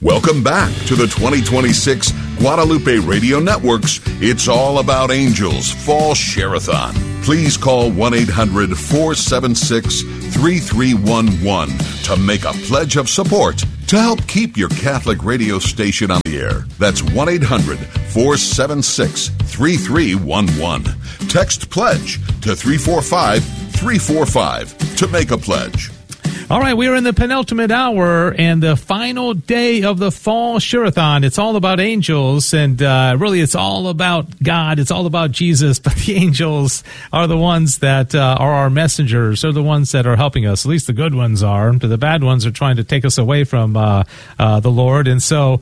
Welcome back to the 2026 Guadalupe Radio Network's It's All About Angels Fall Share-a-thon. Please call 1-800-476-3311 to make a pledge of support to help keep your Catholic radio station on the air. That's 1-800-476-3311. Text PLEDGE to 345-345 to make a pledge. All right, we are in the penultimate hour and the final day of the Fall Share-a-thon. It's all about angels, and really it's all about God. It's all about Jesus, but the angels are the ones that are our messengers. They're the ones that are helping us. At least the good ones are. The bad ones are trying to take us away from the Lord. And so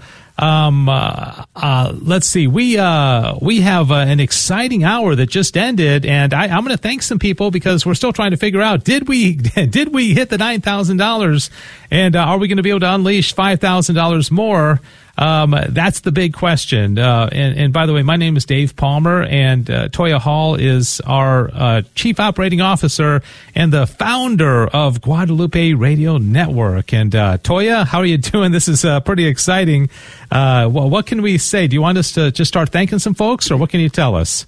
let's see. We have an exciting hour that just ended, and I'm going to thank some people because we're still trying to figure out, did we hit the $9,000, and are we going to be able to unleash $5,000 more? That's the big question. And by the way, my name is Dave Palmer, and Toya Hall is our Chief Operating Officer and the founder of Guadalupe Radio Network. And Toya, how are you doing? This is pretty exciting. Well, what can we say? Do you want us to just start thanking some folks, or what can you tell us?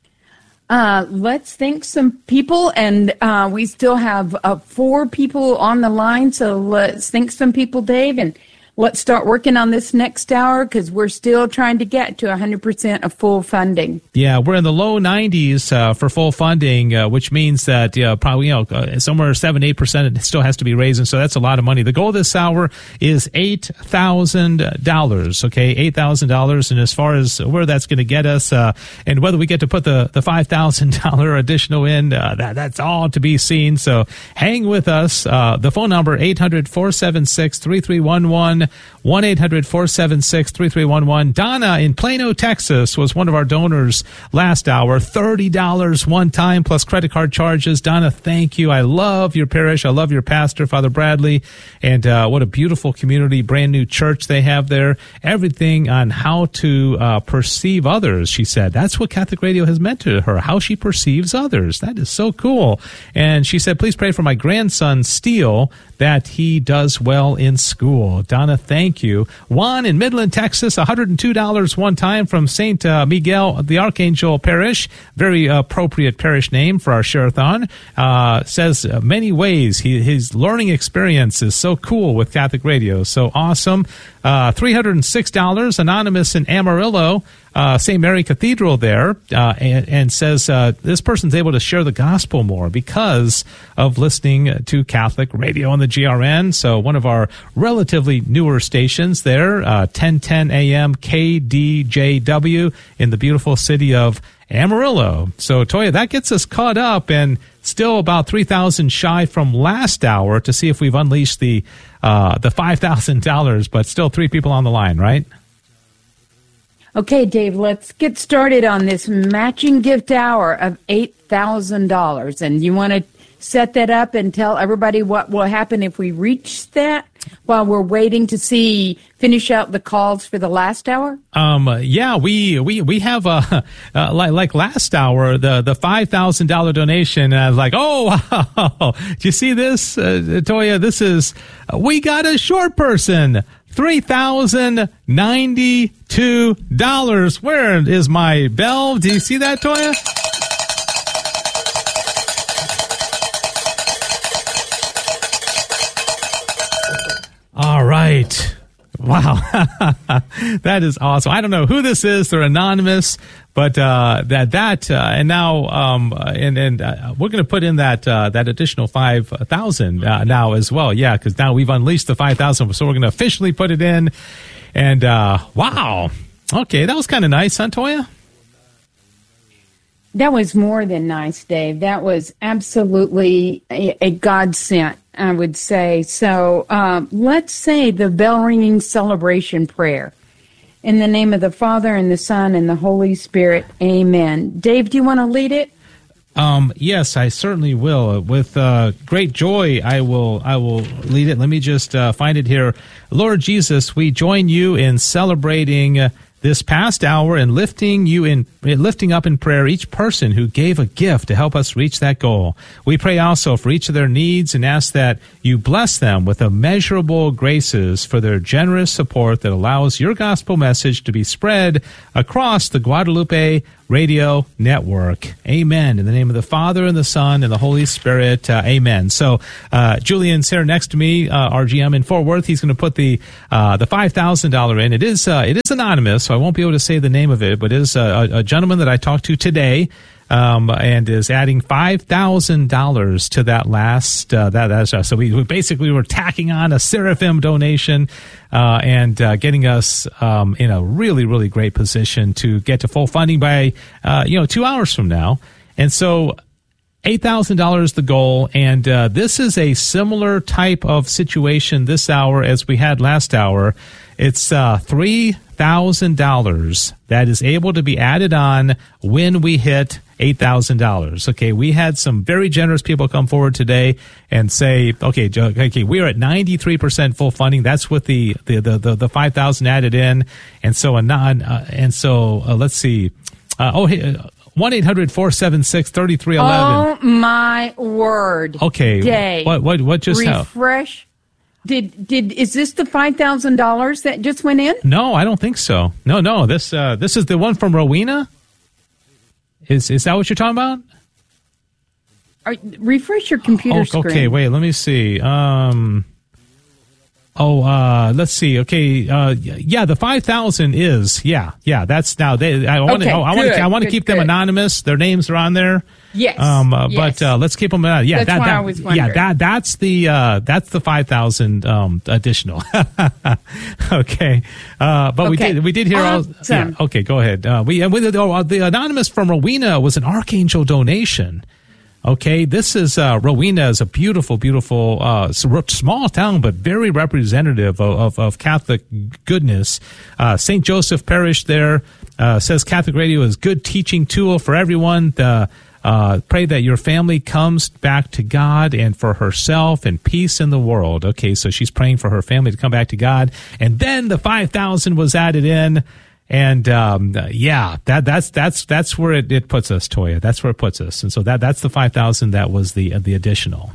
Let's thank some people, and we still have 4 people on the line, so let's thank some people, Dave, and let's start working on this next hour because we're still trying to get to 100% of full funding. Yeah, we're in the low 90s for full funding, which means that probably somewhere 7-8% it still has to be raised, and so that's a lot of money. The goal this hour is $8,000. Okay, $8,000, and as far as where that's going to get us, and whether we get to put the $5,000 additional in, that's all to be seen. So hang with us. The phone number 800-476-3311. 1-800-476-3311. Donna in Plano, Texas was one of our donors last hour. $30 one time plus credit card charges. Donna, thank you. I love your parish. I love your pastor, Father Bradley. And what a beautiful community, brand new church they have there. Everything on how to perceive others, she said. That's what Catholic Radio has meant to her, how she perceives others. That is so cool. And she said, please pray for my grandson, Steele, that he does well in school. Donna, thank you. Juan in Midland, Texas, $102 one time from St. Miguel the Archangel Parish. Very appropriate parish name for our share-a-thon. Says many ways. His learning experience is so cool with Catholic Radio. So awesome. $306, anonymous in Amarillo. St. Mary Cathedral there, and says this person's able to share the gospel more because of listening to Catholic Radio on the GRN. So one of our relatively newer stations there, 1010 AM KDJW in the beautiful city of Amarillo. So, Toya, that gets us caught up and still about 3,000 shy from last hour to see if we've unleashed the $5,000, but still 3 people on the line, right? Okay, Dave, let's get started on this matching gift hour of $8,000. And you want to set that up and tell everybody what will happen if we reach that while we're waiting to finish out the calls for the last hour? Yeah, we have like last hour, the $5,000 donation. Like, oh, do you see this, Toya? This is, we got a short person. $3,092. Where is my bell? Do you see that, Toya? All right. Wow. That is awesome. I don't know who this is. They're anonymous, but and now we're going to put in that additional 5,000 now as well. Yeah, because now we've unleashed the 5,000, so we're going to officially put it in. And wow. Okay, that was kind of nice, huh, Toya? That was more than nice, Dave. That was absolutely a godsend, I would say. So let's say the bell-ringing celebration prayer. In the name of the Father, and the Son, and the Holy Spirit, amen. Dave, do you want to lead it? Yes, I certainly will. With great joy, I will lead it. Let me just find it here. Lord Jesus, we join you in celebrating this past hour and lifting up in prayer each person who gave a gift to help us reach that goal. We pray also for each of their needs and ask that you bless them with immeasurable graces for their generous support that allows your gospel message to be spread across the Guadalupe Radio Network. Amen. In the name of the Father, and the Son, and the Holy Spirit. Amen. So Julian's here next to me, our GM in Fort Worth. He's going to put the $5,000 in. It is anonymous, so I won't be able to say the name of it, but it is a gentleman that I talked to today, and is adding $5,000 to that last. So we basically were tacking on a Seraphim donation, and getting us in a really, really great position to get to full funding by 2 hours from now. And so $8,000 the goal, and this is a similar type of situation this hour as we had last hour. It's $3,000 that is able to be added on when we hit $8,000. Okay, we had some very generous people come forward today and say, okay, we are at 93% full funding. That's with the 5,000 added in, and so let's see. 1-800-476-3311. Oh my word! Okay, Dave, what just refresh? Is this the $5,000 that just went in? No, I don't think so. No. This is the one from Rowena. Is that what you're talking about? Refresh your computer screen. Okay, wait. Let me see. Let's see. Okay, the 5,000 is That's now. I want to keep them anonymous. Their names are on there. Yes. But let's keep them anonymous. Yeah, that's why I was wondering. Yeah, that's the 5,000 additional. Okay. But we did hear all. Yeah. Okay, go ahead. The anonymous from Rowena was an Archangel donation. Okay, this is Rowena is a beautiful, beautiful small town, but very representative of Catholic goodness. St. Joseph Parish there says Catholic Radio is a good teaching tool for everyone. Pray that your family comes back to God and for herself and peace in the world. Okay, so she's praying for her family to come back to God. And then the 5,000 was added in. And that's where it puts us, Toya. That's where it puts us. And so that's the 5,000 that was the additional.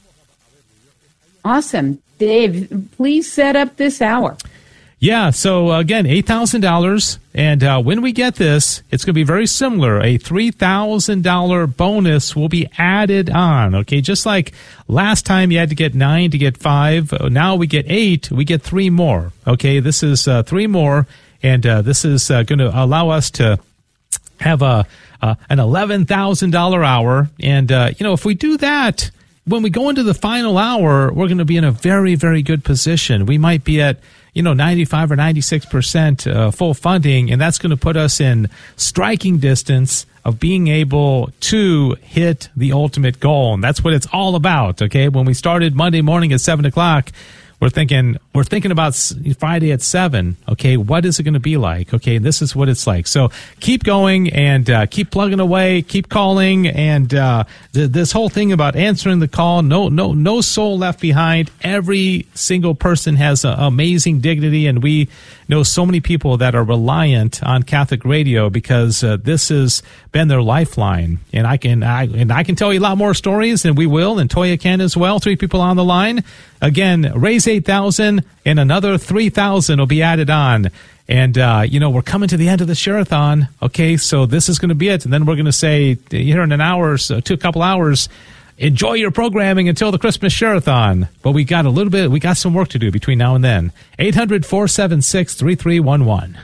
Awesome. Dave, please set up this hour. Yeah, so again, $8,000. And when we get this, it's going to be very similar. A $3,000 bonus will be added on. Okay, just like last time you had to get 9 to get 5. Now we get 8, we get 3 more. Okay, this is 3 more. And this is going to allow us to have an $11,000 hour. And, if we do that, when we go into the final hour, we're going to be in a very, very good position. We might be at, 95 or 96% full funding, and that's going to put us in striking distance of being able to hit the ultimate goal. And that's what it's all about, okay? When we started Monday morning at 7 o'clock, we're thinking about Friday at 7. Okay, what is it going to be like? Okay, this is what it's like. So keep going and keep plugging away, keep calling, and this whole thing about answering the call, no soul left behind. Every single person has amazing dignity, and we know so many people that are reliant on Catholic Radio because this has been their lifeline. And I can tell you a lot more stories, and we will, and Toya can as well. 3 people on the line. Again, raise 8,000, and another 3,000 will be added on. And, we're coming to the end of the Share-a-thon. Okay, so this is going to be it. And then we're going to say, here in an hour, a couple hours, enjoy your programming until the Christmas Share-a-thon. But we got some work to do between now and then. 800-476-3311.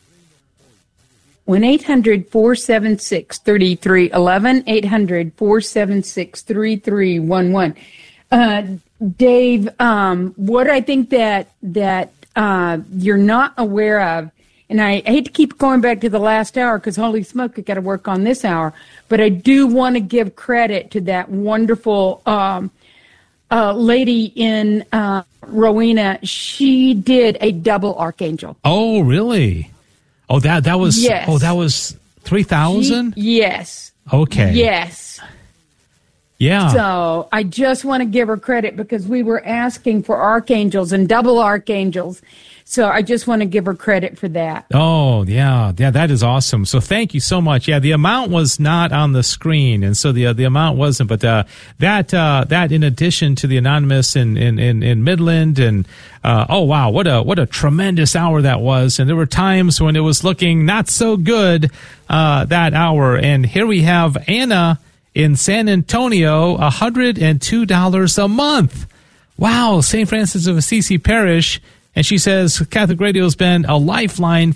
1-800-476-3311. 800-476-3311. Dave, what I think that you're not aware of, and I hate to keep going back to the last hour because holy smoke, I got to work on this hour, but I do want to give credit to that wonderful lady in Rowena. She did a double archangel. Oh, really? Oh, that was yes. Oh, that was 3,000? Yes. Okay. Yes. Yeah. So I just want to give her credit because we were asking for archangels and double archangels. So I just want to give her credit for that. Oh, yeah, that is awesome. So thank you so much. Yeah, the amount was not on the screen, and so the amount wasn't. But that in addition to the anonymous in Midland, and oh wow, what a tremendous hour that was. And there were times when it was looking not so good that hour. And here we have Anna in San Antonio, $102 a month. Wow, St. Francis of Assisi Parish. And she says Catholic Radio has been a lifeline